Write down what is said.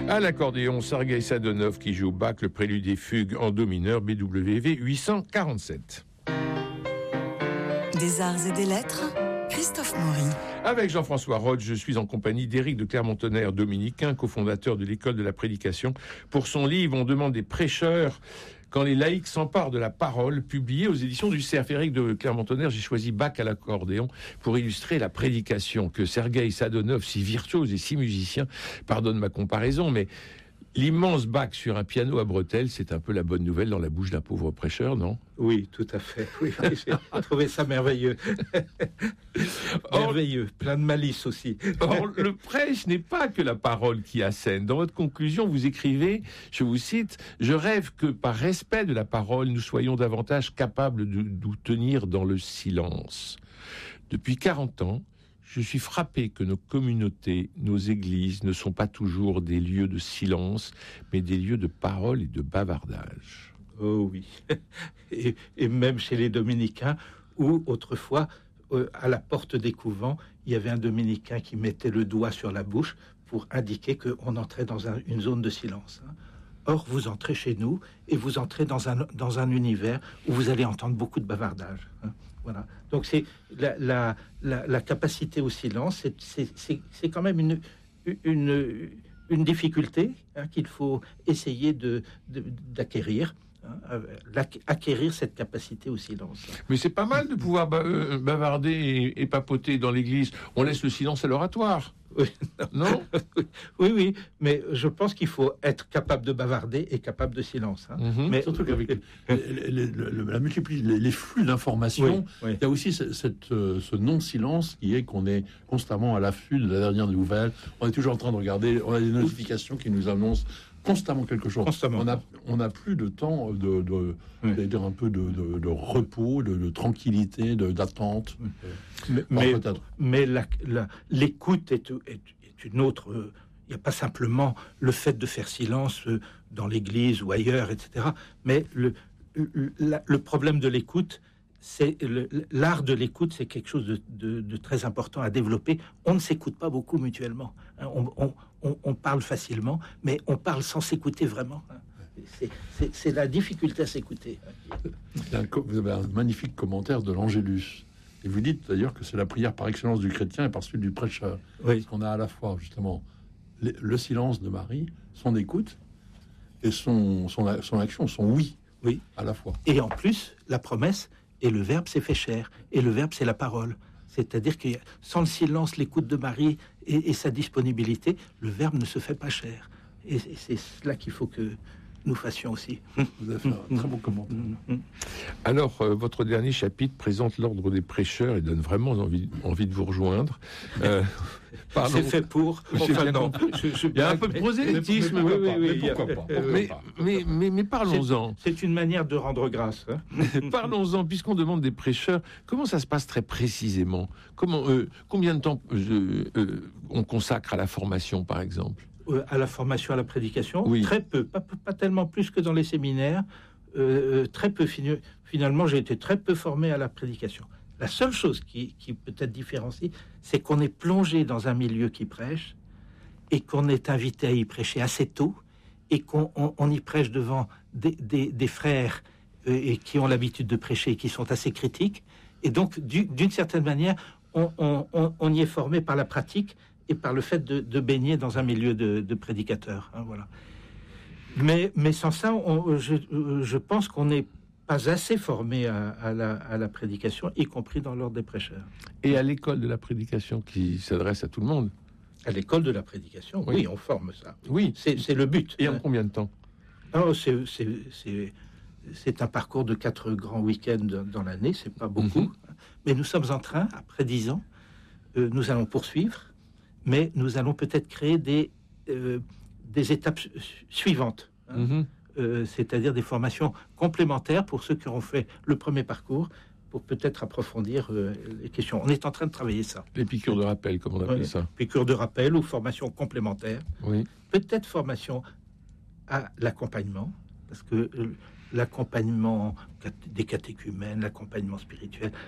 À l'accordéon, Sergueï Sadonov qui joue Bach, le prélude et fugue en do mineur, BWV 847. Des arts et des lettres, Christophe Maury. Avec Jean-François Roth, je suis en compagnie d'Éric de Clermont-Tonnerre, dominicain, cofondateur de l'école de la prédication. Pour son livre, on demande des prêcheurs quand les laïcs s'emparent de la parole, publié aux éditions du Cerf. Éric de Clermont-Tonnerre, j'ai choisi Bach à l'accordéon pour illustrer la prédication que Sergueï Sadonov, si virtuose et si musicien, pardonne ma comparaison, mais l'immense Bach sur un piano à bretelles, c'est un peu la bonne nouvelle dans la bouche d'un pauvre prêcheur, non ? Oui, tout à fait. Oui, j'ai trouvé ça merveilleux. Merveilleux, plein de malice aussi. Or, le prêche n'est pas que la parole qui assène. Dans votre conclusion, vous écrivez, je vous cite, « Je rêve que par respect de la parole, nous soyons davantage capables de nous tenir dans le silence. Depuis 40 ans, je suis frappé que nos communautés, nos églises ne sont pas toujours des lieux de silence, mais des lieux de parole et de bavardage. » Oh oui. Et même chez les dominicains, où autrefois, à la porte des couvents, il y avait un dominicain qui mettait le doigt sur la bouche pour indiquer qu'on entrait dans une zone de silence. Or, vous entrez chez nous et vous entrez dans un univers où vous allez entendre beaucoup de bavardage. Voilà. Donc, c'est la capacité au silence, c'est quand même une difficulté qu'il faut essayer d'acquérir. Acquérir cette capacité au silence. Mais c'est pas mal de pouvoir bavarder et papoter dans l'église. On laisse le silence à l'oratoire. Oui, non. Oui, mais je pense qu'il faut être capable de bavarder et capable de silence. Mm-hmm. Mais surtout qu'avec les flux d'informations, il y a aussi ce non-silence qui est qu'on est constamment à l'affût de la dernière nouvelle. On est toujours en train de regarder, on a des notifications qui nous annoncent constamment quelque chose. Constamment. On n'a plus de temps dire un peu de repos, de tranquillité, d'attente. Mais l'écoute est une autre. Il n'y a pas simplement le fait de faire silence dans l'église ou ailleurs, etc. Mais le problème de l'écoute, c'est l'art de l'écoute, c'est quelque chose de très important à développer. On ne s'écoute pas beaucoup mutuellement. On parle facilement, mais on parle sans s'écouter vraiment. C'est la difficulté à s'écouter. Vous avez un magnifique commentaire de l'Angélus. Et vous dites d'ailleurs que c'est la prière par excellence du chrétien et par celui du prêcheur. Oui. Parce qu'on a à la fois justement le silence de Marie, son écoute et son action, son oui à la fois. Et en plus, la promesse, et le Verbe s'est fait chair, et le Verbe c'est la parole. C'est-à-dire que sans le silence, l'écoute de Marie et sa disponibilité, le Verbe ne se fait pas chair. Et c'est cela qu'il faut que nous fassions aussi. Vous avez fait un très bon commentaire. Alors, votre dernier chapitre présente l'ordre des prêcheurs et donne vraiment envie de vous rejoindre. C'est fait pour. Enfin, non. Il y a un peu de prosélytisme. Oui, pourquoi pas. Mais parlons-en. C'est une manière de rendre grâce. Parlons-en, puisqu'on demande des prêcheurs, comment ça se passe très précisément ? Combien de temps on consacre à la formation, par exemple ? À la formation, à la prédication, oui. Très peu, pas tellement plus que dans les séminaires, très peu. Finalement, j'ai été très peu formé à la prédication. La seule chose qui peut-être différencie, c'est qu'on est plongé dans un milieu qui prêche et qu'on est invité à y prêcher assez tôt et qu'on y prêche devant des frères et qui ont l'habitude de prêcher et qui sont assez critiques. Et donc, d'une certaine manière, on y est formé par la pratique et par le fait de baigner dans un milieu de prédicateurs. Voilà. Mais sans ça, je pense qu'on n'est pas assez formé à la prédication, y compris dans l'ordre des prêcheurs. Et à l'école de la prédication qui s'adresse à tout le monde ? À l'école de la prédication, oui on forme ça. Oui. C'est le but. Et en combien de temps ? C'est un parcours de 4 grands week-ends dans l'année, c'est pas beaucoup. Mais nous sommes en train, après 10 ans, nous allons poursuivre, mais nous allons peut-être créer des étapes suivantes, c'est-à-dire des formations complémentaires pour ceux qui auront fait le premier parcours, pour peut-être approfondir les questions. On est en train de travailler ça. Les piqûres de rappel, comme on appelle ça. Piqûres de rappel ou formation complémentaire. Oui. Peut-être formation à l'accompagnement, parce que l'accompagnement des catéchumènes, l'accompagnement spirituel,